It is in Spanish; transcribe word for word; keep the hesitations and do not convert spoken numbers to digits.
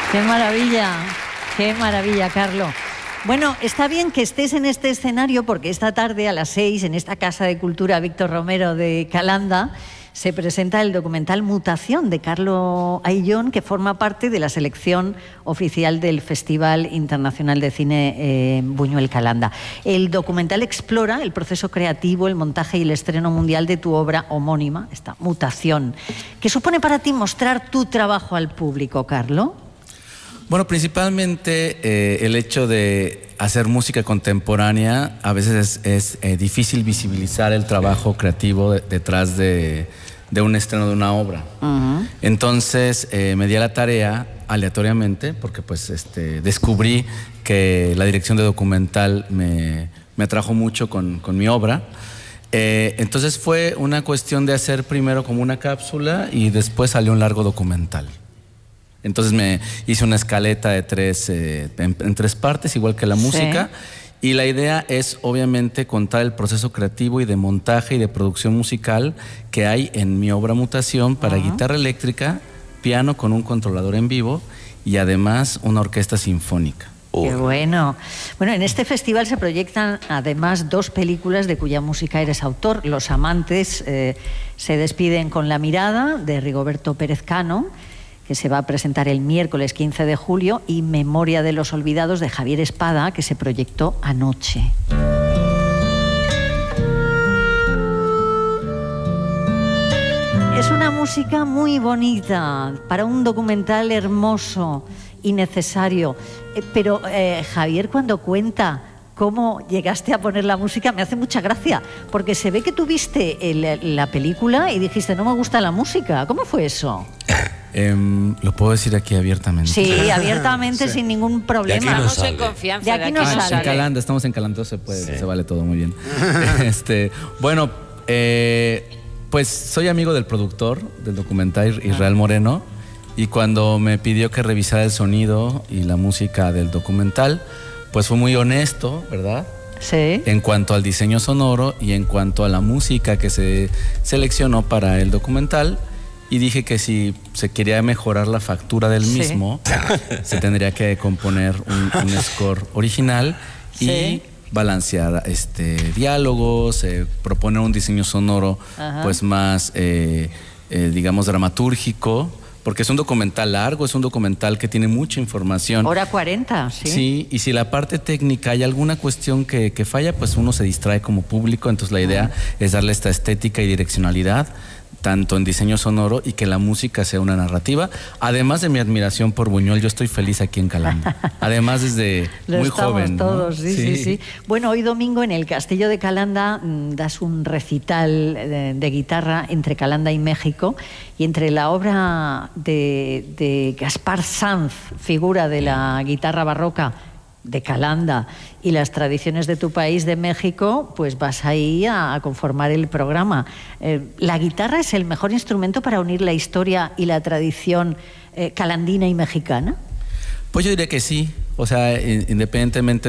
Qué maravilla, qué maravilla, Carlos. Bueno, está bien que estés en este escenario porque esta tarde a las seis en esta Casa de Cultura Víctor Romero de Calanda se presenta el documental Mutación de Carlos Ayllón, que forma parte de la selección oficial del Festival Internacional de Cine eh, Buñuel Calanda. El documental explora el proceso creativo, el montaje y el estreno mundial de tu obra homónima, esta Mutación. ¿Qué supone para ti mostrar tu trabajo al público, Carlos? Bueno, principalmente eh, el hecho de hacer música contemporánea, a veces es, es eh, difícil visibilizar el trabajo creativo de, detrás de, de un estreno de una obra. Uh-huh. Entonces eh, me di a la tarea aleatoriamente, porque pues este, descubrí que la dirección de documental me, me atrajo mucho con, con mi obra. Eh, entonces fue una cuestión de hacer primero como una cápsula y después salió un largo documental. Entonces me hice una escaleta de tres, eh, en, en tres partes, igual que la música. Sí. Y la idea es, obviamente, contar el proceso creativo y de montaje y de producción musical que hay en mi obra Mutación para uh-huh. guitarra eléctrica, piano con un controlador en vivo y además una orquesta sinfónica. Oh. Qué bueno. Bueno, en este festival se proyectan además dos películas de cuya música eres autor. Los amantes eh, se despiden con La mirada, de Rigoberto Pérez Cano, que se va a presentar el miércoles quince de julio, y Memoria de los olvidados, de Javier Espada, que se proyectó anoche. Es una música muy bonita, para un documental hermoso y necesario. Eh, pero eh, Javier, cuando cuenta cómo llegaste a poner la música, me hace mucha gracia, porque se ve que tú viste el, la película y dijiste, no me gusta la música. ¿Cómo fue eso? Eh, lo puedo decir aquí abiertamente. Sí, abiertamente, sí. Sin ningún problema. De aquí no Estamos sale. en confianza. De aquí, de aquí no ah, sale. En Calanda, estamos en Calanda, se puede, sí. Se vale todo muy bien. este, bueno, eh, pues soy amigo del productor del documental, Israel Moreno, y cuando me pidió que revisara el sonido y la música del documental, pues fue muy honesto, ¿verdad? Sí. En cuanto al diseño sonoro y en cuanto a la música que se seleccionó para el documental. Y dije que si se quería mejorar la factura del sí. mismo, se tendría que componer un, un score original y sí. balancear este, diálogos, eh, proponer un diseño sonoro Ajá. pues más, eh, eh, digamos, dramatúrgico, porque es un documental largo, es un documental que tiene mucha información. Hora cuarenta, sí. Sí, y si la parte técnica hay alguna cuestión que, que falla, pues uno se distrae como público, entonces la idea ah. es darle esta estética y direccionalidad, tanto en diseño sonoro y que la música sea una narrativa. Además de mi admiración por Buñuel, yo estoy feliz aquí en Calanda. Además desde muy joven. Todos, ¿no? sí, sí, sí, sí. Bueno, hoy domingo en el Castillo de Calanda mmm, das un recital de, de guitarra entre Calanda y México, y entre la obra de, de Gaspar Sanz, figura de la guitarra barroca de Calanda, y las tradiciones de tu país, de México, pues vas ahí a, a conformar el programa. Eh, ¿La guitarra es el mejor instrumento para unir la historia y la tradición eh, calandina y mexicana? Pues yo diría que sí. O sea, independientemente